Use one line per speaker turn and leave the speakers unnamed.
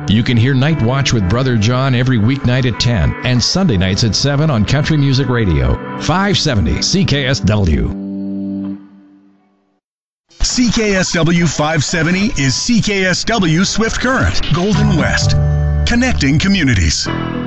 You can hear Night Watch with Brother John every weeknight at 10 and Sunday nights at 7 on Country Music Radio, 570 CKSW.
CKSW 570 is CKSW Swift Current, Golden West, connecting communities.